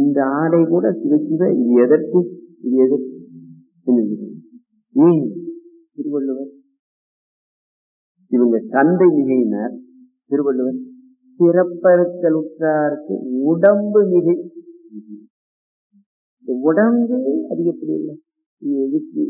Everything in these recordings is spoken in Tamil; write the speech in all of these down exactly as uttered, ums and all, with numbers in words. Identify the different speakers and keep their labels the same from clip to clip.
Speaker 1: இந்த ஆடை கூட சிவ சிவ இது எதற்கு இது எதற்கு ஏன் திருவள்ளுவர் இவங்க தந்தை மிகையினர் திருவள்ளுவர் பிறப்பறுத்தலுற்றாருக்கு உடம்பு மிகை உடம்பு அதிகப்படி இல்லை எதுக்கு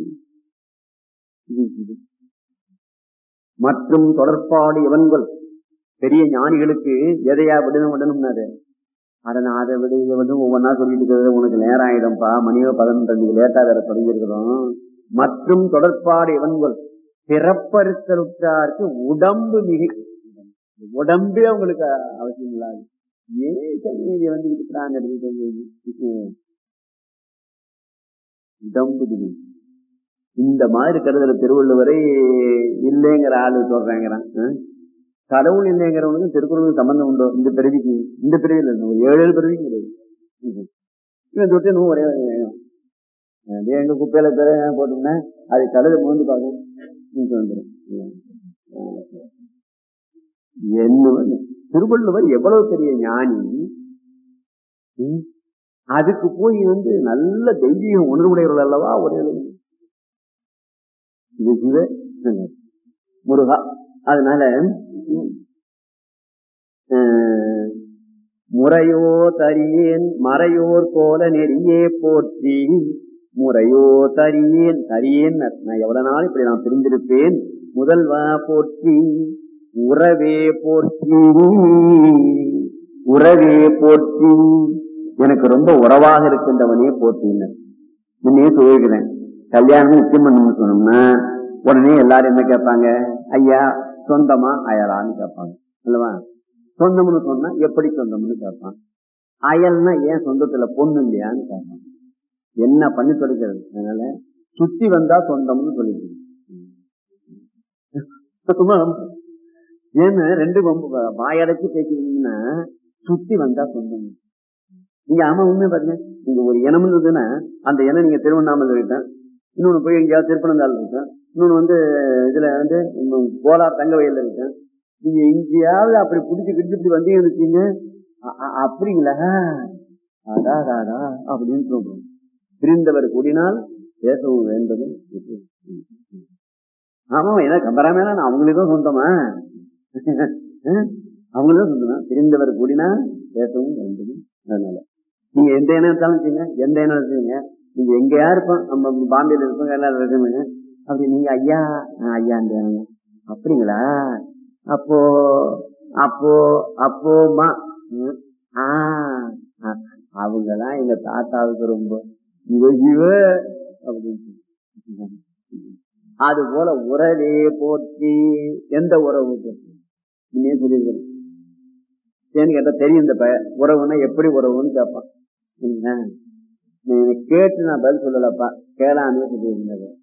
Speaker 1: மற்றும் தொடர்பாடு எவன்கள் பெரிய ஞானிகளுக்கு எதையா விடணும் விடணும்னாரு அதனை அதை விட இதை வந்து ஒவ்வொன்னா சொல்லிட்டு இருக்கிறது உனக்கு நேரம் ஆயிடும்பா மணியோ பதினொன்று லேட்டா வேற தொடங்கியிருக்கிறோம். மற்றும் தொடர்பாடு எவன்கள் பிறப்பறுத்தலுற்றாருக்கு உடம்பு மிகை உடம்பே அவங்களுக்கு அவசியம் இல்லாது ஏன் சைனீதி வந்துகிட்டு உடம்பு மிகை இந்த மாதிரி கருதல திருவள்ளுவரை இல்லைங்கிற ஆளு சொல்றாங்கிறான். கடவுள் இல்லைங்கிறவனுக்கு திருக்குறளுக்கு சம்பந்தம் உண்டோ இந்த பிறவிக்கு இந்த பிறவியில் இல்லை ஒரு ஏழு ஏழு பிறவிக்கு கிடையாது. இவன் தொட்டு இன்னும் ஒரே எங்க குப்பையில பேர போட்டோம்னா அதை கழுத மூந்து பார்க்கும் வந்துடும். என்ன திருவள்ளுவர் எவ்வளவு பெரிய ஞானி அதுக்கு போய் வந்து நல்ல தெய்வீக உணர்வுடையவர்கள் அல்லவா ஒரே இது சிவ முருகா. அதனால முறையோ தரியேன் மறையோர் போல நெறியே போற்றி முறையோ தரியேன் தரியேன் நான் எவ்வளவு நாள் இப்படி நான் பிரிந்திருப்பேன் முதல்வா போற்றி உறவே போற்றி உறவே போற்றி எனக்கு ரொம்ப உறவாக இருக்கின்றவனே போற்றினர். முன்னே சொல்லிருக்கிறேன் கல்யாணம் நிச்சயம் பண்ணணும்னு சொன்னோம்னா உடனே எல்லாரும் என்ன கேட்பாங்க ஐயா சொந்தமா அயலான்னு கேட்பாங்க இல்லவா. சொந்தம்னு சொன்னா எப்படி சொந்தம்னு கேட்பான். அயல்னா ஏன் சொந்தத்துல பொண்ணு இல்லையான்னு கேட்பான். என்ன பண்ணி சொல்லிக்கிறது அதனால சுத்தி வந்தா சொந்தம்னு சொல்லிக்கிறது. ஏன்னு ரெண்டு வாயடைச்சு பேசிக்கிட்டீங்கன்னா சுத்தி வந்தா சொந்தம். நீங்க ஆமா உண்மை பாருங்க நீங்க ஒரு இனம் இருந்ததுன்னா அந்த இனம் நீங்க திருவண்ணாமலை இருக்கேன் இன்னொன்னு போய் எங்கேயாவது திருப்பனந்தாள் இருக்கேன் இன்னொன்னு வந்து இதுல வந்து கோலார் தங்க வயல்ல இருக்கேன். நீங்க எங்கேயாவது அப்படி பிடிச்சி கிடிச்சு இப்படி வந்தீங்கன்னு வச்சீங்க அப்படிங்களா அடாடாடா அப்படின்னு சொல்றோம். பிரிந்தவர் கூடினால் பேசவும் வேண்டும். ஆமா ஏன்னா கம்பராமேனா நான் அவங்களுக்கும் சொந்தமா அவங்களுக்கும் சொந்தமா பிரிந்தவர் கூடினால் பேசவும் வேண்டும். அதனால நீங்க எந்த இனம் இருந்தாலும் வச்சுங்க எந்த இனம் வச்சுங்க நீங்க எங்கேயா இருப்போம் நம்ம பாம்பேல இருப்போம் எல்லாரும் இருக்குங்க அப்படி நீங்க ஐயா ஐயா அப்படிங்களா அப்போ அப்போ அப்போமா ஆஹ் அவங்கதான் எங்க தாத்தாவுக்கு ரொம்ப இவ இவ அப்படின்னு அது போல உறவே போற்றி எந்த உறவு போற்றி நீங்க சொல்லியிருக்கேன் ஏன்னு கேட்டா தெரியும் இந்த பய உறவுன்னா எப்படி உறவுன்னு கேட்பான். கேட்டு நான் பதில் சொல்லலப்பா கேளாமே சொல்லியிருந்தது.